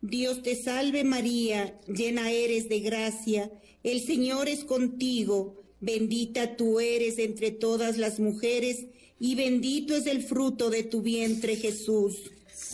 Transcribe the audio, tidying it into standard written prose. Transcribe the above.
Dios te salve María, llena eres de gracia, el Señor es contigo, bendita tú eres entre todas las mujeres, y bendito es el fruto de tu vientre Jesús.